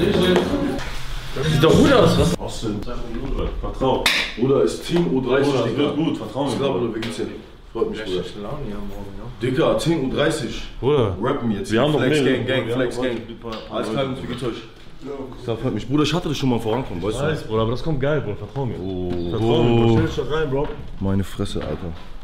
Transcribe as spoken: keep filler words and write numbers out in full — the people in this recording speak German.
Sieht doch gut aus, was? Austin, vertrau. Bruder, ist Team U dreißig, Bruder, Digga. wird gut, vertrau mir. Ich glaube, Bruder, wir geht's ja. Freut mich, Bruder. Laune hier morgen, ja. Digga, zehn Uhr dreißig. Bruder, Rappen jetzt. wir haben noch Flex mehr. Gang, Gang, Wir Flex haben Gang. noch Alles klar, Jungs, wie geht's euch? Das freut mich. Bruder, ich hatte das schon mal vorankommen, weißt du? Nice, Bruder, aber das kommt geil, Bruder, vertrau mir. Oh, Vertrau mir, Bro. Stell dich doch rein, Bro. Meine Fresse, Alter.